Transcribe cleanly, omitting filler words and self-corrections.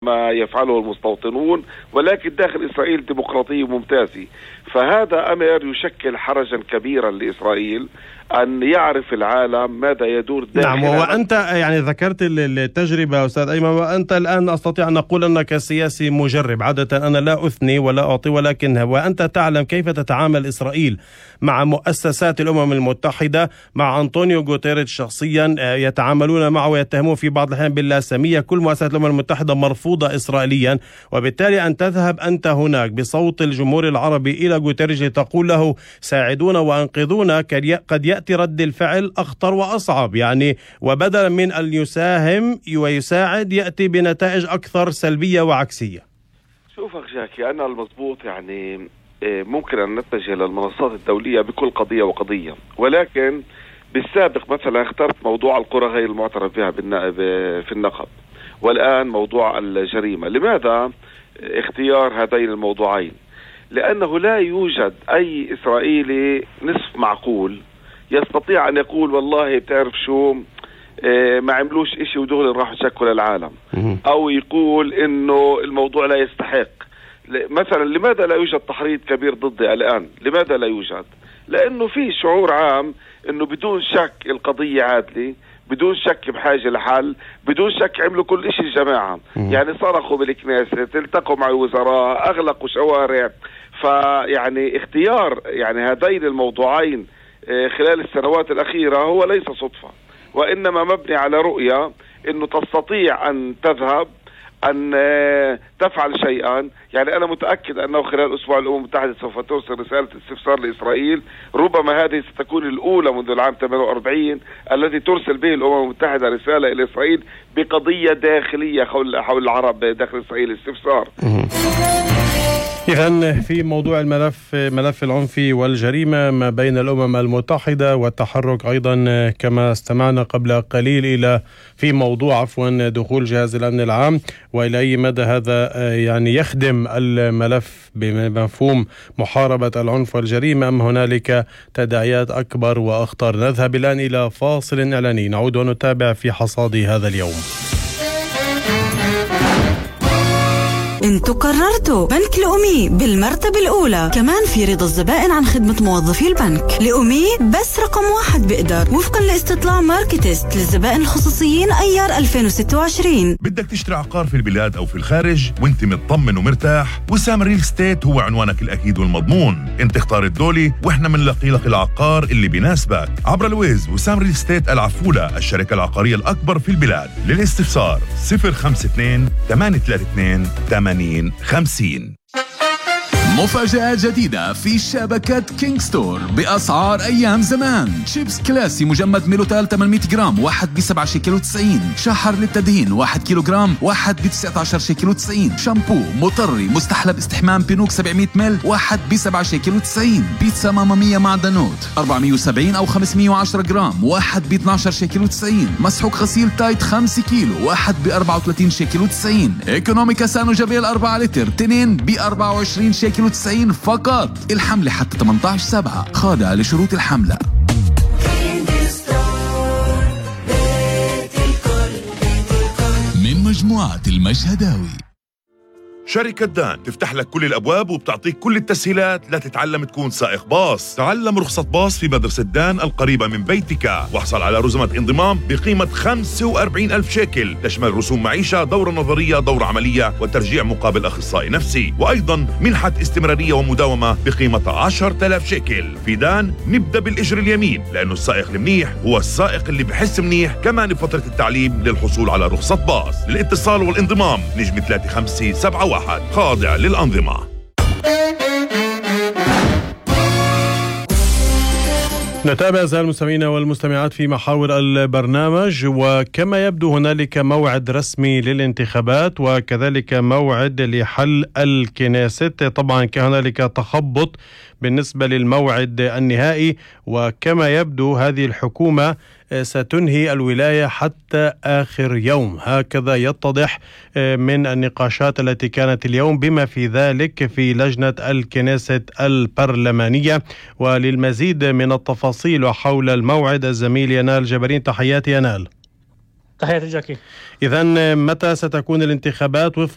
ما يفعله المستوطنون، ولكن داخل إسرائيل ديمقراطية ممتازة. فهذا أمر يشكل حرجا كبيرا لإسرائيل أن يعرف العالم ماذا يدور داخل. نعم، وأنت يعني ذكرت التجربة أستاذ أيمن، وأنت الآن أستطيع أن أقول أنك سياسي مجرب. عادة أنا لا أثني ولا أعطي، ولكن وأنت تعلم كيف تتعامل إسرائيل مع مؤسسات الأمم المتحدة، مع أنطونيو غوتيريش شخصيا يتعاملون معه ويتهمون في بعض الأحيان باللاسمية. كل مؤسسات الأمم المتحدة مرفوضة إسرائيليا، وبالتالي أن تذهب أنت هناك بصوت الجمهور العربي إلى غوتيريش لتقول له ساعدونا وأنقذونا، قد يأتي رد الفعل أخطر وأصعب يعني، وبدلا من أن يساهم ويساعد يأتي بنتائج أكثر سلبية وعكسية. شوفك جاكي، أنا المضبوط يعني ممكن أن نتجه للمنصات الدولية بكل قضية وقضية، ولكن بالسابق مثلا اخترت موضوع القرى غير المعترف بها في النقب، والآن موضوع الجريمة. لماذا اختيار هذين الموضوعين؟ لأنه لا يوجد أي إسرائيلي نصف معقول يستطيع أن يقول والله بتعرف شو ما عملوش إشي ودول راح يشكل العالم، أو يقول إنه الموضوع لا يستحق. مثلا لماذا لا يوجد تحريض كبير ضدي الآن؟ لماذا لا يوجد؟ لأنه في شعور عام إنه بدون شك القضية عادلة، بدون شك بحاجة لحل، بدون شك عملوا كل إشي الجماعة. يعني صرخوا بالكنيسة، التقوا مع الوزراء، أغلقوا شوارع. فيعني اختيار يعني هذين الموضوعين خلال السنوات الأخيرة هو ليس صدفة، وإنما مبني على رؤية إنه تستطيع أن تذهب أن تفعل شيئا. يعني أنا متأكد أنه خلال أسبوع الأمم المتحدة سوف ترسل رسالة استفسار لإسرائيل، ربما هذه ستكون الأولى منذ العام 48 التي ترسل به الأمم المتحدة رسالة إلى إسرائيل بقضية داخلية حول العرب داخل إسرائيل، استفسار. إذن في موضوع ملف العنف والجريمة ما بين الأمم المتحدة والتحرك أيضا كما استمعنا قبل قليل إلى في موضوع دخول جهاز الأمن العام، وإلى أي مدى هذا يعني يخدم الملف بمفهوم محاربة العنف والجريمة، أم هنالك تداعيات أكبر وأخطر. نذهب الآن إلى فاصل إعلاني، نعود ونتابع في حصاد هذا اليوم. انتوا قررتوا بنك لأمي بالمرتبة الأولى، كمان في رضا الزبائن عن خدمة موظفي البنك. لأمي بس رقم 1 بقدر وفقا لاستطلاع ماركتست للزبائن الخصوصيين أيار 2026. بدك تشتري عقار في البلاد أو في الخارج وانت مطمن ومرتاح؟ وسام ريل ستيت هو عنوانك الأكيد والمضمون. انت اختار الدولي واحنا منلاقي لك العقار اللي بيناسبك عبر الويز. وسام ريل ستيت العفولة، الشركة العقارية الأكبر في البلاد. للاستفسار 052 832 8050. مفاجآت جديدة في شبكة كينج ستور بأسعار أيام زمان. شيبس كلاسي مجمد ميلوتال 800 جرام 1 ب7 شيكل و90. شحر للتدهين 1 كيلو جرام 1 ب19 شيكل و90. شامبو مطري مستحلب استحمام بينوك 700 مل 1 ب7 شيكل و90. بيتزا ماما مية معدنوت 470 أو 510 جرام 1 ب12 شيكل و90. مسحوق غسيل تايت 5 كيلو 1 ب34 شيكل و90. ايكونوميكا سانو جابيل 4 لتر 2 ب24 شيكل و90 فقط. الحملة حتى 18/7، خاضعة لشروط الحملة. من مجموعة المشهداوي. شركة دان تفتح لك كل الأبواب وبتعطيك كل التسهيلات لتتعلم تكون سائق باص. تعلم رخصة باص في مدرسة دان القريبة من بيتك، واحصل على رزمة انضمام بقيمة 45,000 شيكل، تشمل رسوم معيشة، دورة نظرية، دورة عملية، وترجيع مقابل أخصائي نفسي، وأيضا منحة استمرارية ومداومة بقيمة 10,000 شيكل. في دان نبدأ بالإجر اليمين، لأنه السائق المنيح هو السائق اللي بحس منيح كمان بفترة التعليم للحصول على رخصة باص. للاتصال والانضمام نجم 3571 خاضع للأنظمة. نتابع أعزائي المستمعين والمستمعات في محاور البرنامج. وكما يبدو هنالك موعد رسمي للانتخابات وكذلك موعد لحل الكنيست. طبعا كان هنالك تخبط بالنسبة للموعد النهائي، وكما يبدو هذه الحكومة ستنهي الولاية حتى آخر يوم، هكذا يتضح من النقاشات التي كانت اليوم بما في ذلك في لجنة الكنيست البرلمانية. وللمزيد من التفاصيل وحول الموعد الزميل ينال جبرين. تحياتي ينال. تحياتي جاكي. إذن متى ستكون الانتخابات وفق